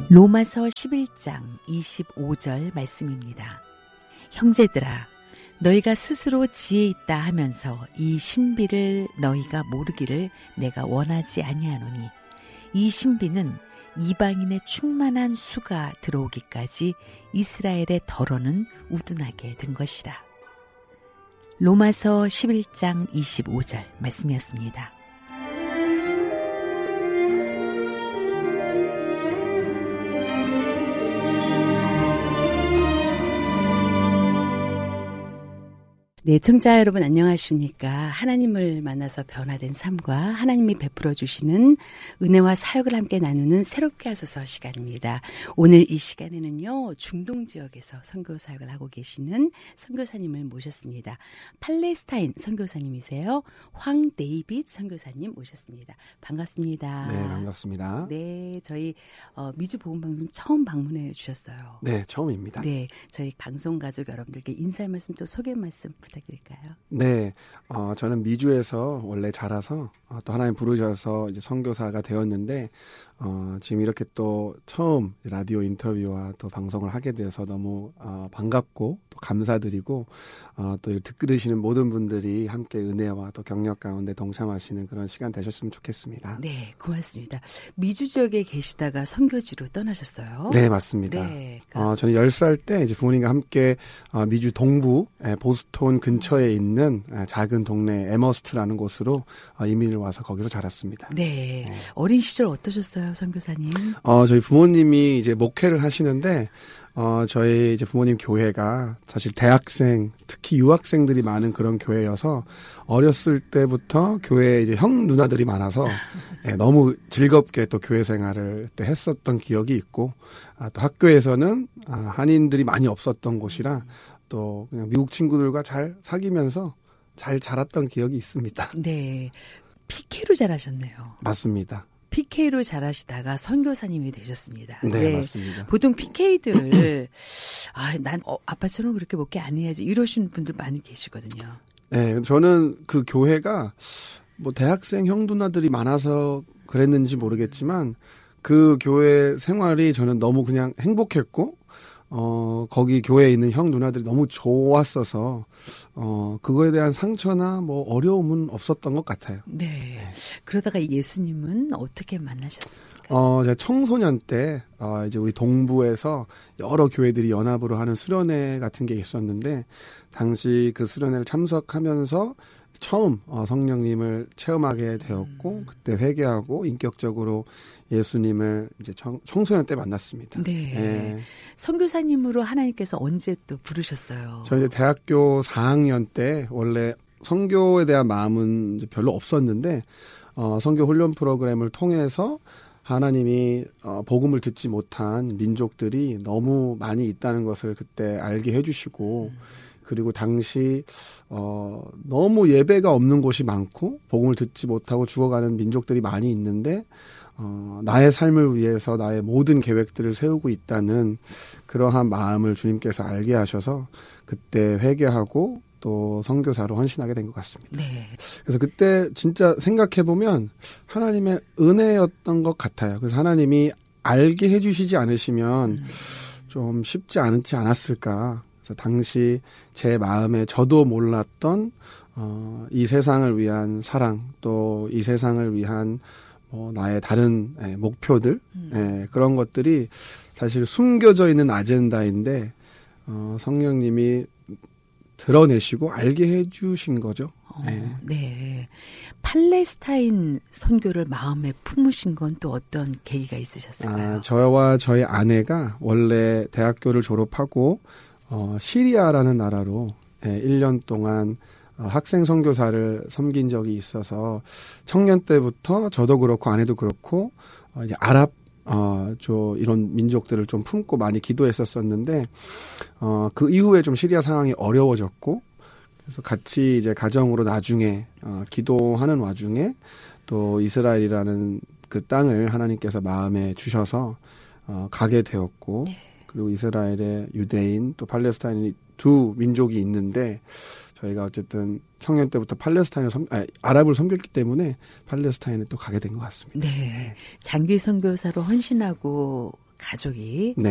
로마서 11장 25절 말씀입니다. 형제들아, 너희가 스스로 지혜 있다 하면서 이 신비를 너희가 모르기를 내가 원하지 아니하노니 이 신비는 이방인의 충만한 수가 들어오기까지 이스라엘의 덜어는 우둔하게 된 것이라. 로마서 11장 25절 말씀이었습니다. 네, 청자 여러분 안녕하십니까? 하나님을 만나서 변화된 삶과 하나님이 베풀어 주시는 은혜와 사역을 함께 나누는 새롭게 하소서 시간입니다. 오늘 이 시간에는요, 중동 지역에서 선교 사역을 하고 계시는 선교사님을 모셨습니다. 팔레스타인 선교사님이세요. 황 데이빗 선교사님 모셨습니다. 반갑습니다. 네, 반갑습니다. 네, 저희 미주 복음방송 처음 방문해 주셨어요. 네, 처음입니다. 네, 저희 방송 가족 여러분들께 인사의 말씀 또 소개 말씀 부탁드릴까요? 네, 저는 미주에서 원래 자라서 또 하나님 부르셔서 이제 선교사가 되었는데 지금 이렇게 또 처음 라디오 인터뷰와 또 방송을 하게 돼서 너무 반갑고 또 감사드리고 또 듣기르시는 모든 분들이 함께 은혜와 또 격려 가운데 동참하시는 그런 시간 되셨으면 좋겠습니다. 네, 고맙습니다. 미주 지역에 계시다가 선교지로 떠나셨어요? 네, 맞습니다. 네, 저는 10살 때 이제 부모님과 함께 미주 동부 보스톤 근처에 있는 작은 동네 에머스트라는 곳으로 이민을 와서 거기서 자랐습니다. 네, 네. 어린 시절 어떠셨어요, 선교사님? 저희 부모님이 이제 목회를 하시는데 저희 이제 부모님 교회가 사실 대학생, 특히 유학생들이 많은 그런 교회여서 어렸을 때부터 교회에 이제 형 누나들이 많아서 너무 즐겁게 또 교회 생활을 그때 했었던 기억이 있고 또 학교에서는 한인들이 많이 없었던 곳이라 또 그냥 미국 친구들과 잘 사귀면서 잘 자랐던 기억이 있습니다. 네, PK로 자라셨네요. 맞습니다. PK로 자라시다가 선교사님이 되셨습니다. 네, 맞습니다. 보통 PK들 난 아빠처럼 그렇게 목회 안 해야지 이러시는 분들 많이 계시거든요. 네, 저는 그 교회가 뭐 대학생 형 누나들이 많아서 그랬는지 모르겠지만 그 교회 생활이 저는 너무 그냥 행복했고 거기 교회에 있는 형 누나들이 너무 좋았어서 그거에 대한 상처나 뭐 어려움은 없었던 것 같아요. 네. 그러다가 예수님은 어떻게 만나셨습니까? 제가 청소년 때 이제 우리 동부에서 여러 교회들이 연합으로 하는 수련회 같은 게 있었는데 당시 그 수련회를 참석하면서 처음 성령님을 체험하게 되었고 그때 회개하고 인격적으로 예수님을 이제 청소년 때 만났습니다. 네. 네. 선교사님으로 하나님께서 언제 또 부르셨어요? 저 이제 대학교 4학년 때 원래 선교에 대한 마음은 이제 별로 없었는데 선교 훈련 프로그램을 통해서 하나님이 복음을 듣지 못한 민족들이 너무 많이 있다는 것을 그때 알게 해주시고 그리고 당시 너무 예배가 없는 곳이 많고 복음을 듣지 못하고 죽어가는 민족들이 많이 있는데 나의 삶을 위해서 나의 모든 계획들을 세우고 있다는 그러한 마음을 주님께서 알게 하셔서 그때 회개하고 또 선교사로 헌신하게 된 것 같습니다. 네. 그래서 그때 진짜 생각해보면 하나님의 은혜였던 것 같아요. 그래서 하나님이 알게 해주시지 않으시면 좀 쉽지 않았을까. 그래서 당시 제 마음에 저도 몰랐던 이 세상을 위한 사랑 또 이 세상을 위한 나의 다른 목표들 그런 것들이 사실 숨겨져 있는 아젠다인데 성령님이 드러내시고 알게 해주신 거죠. 네. 팔레스타인 선교를 마음에 품으신 건 또 어떤 계기가 있으셨을까요? 저와 저희 아내가 원래 대학교를 졸업하고 시리아라는 나라로 1년 동안 학생 선교사를 섬긴 적이 있어서 청년 때부터 저도 그렇고 아내도 그렇고 이제 아랍 이런 민족들을 좀 품고 많이 기도했었었는데 그 이후에 좀 시리아 상황이 어려워졌고 그래서 같이 이제 가정으로 나중에 기도하는 와중에 또 이스라엘이라는 그 땅을 하나님께서 마음에 주셔서 가게 되었고 그리고 이스라엘의 유대인 또 팔레스타인이 두 민족이 있는데 저희가 어쨌든 청년 때부터 아랍을 섬겼기 때문에 팔레스타인에 또 가게 된 것 같습니다. 네. 장기 선교사로 헌신하고 가족이 네.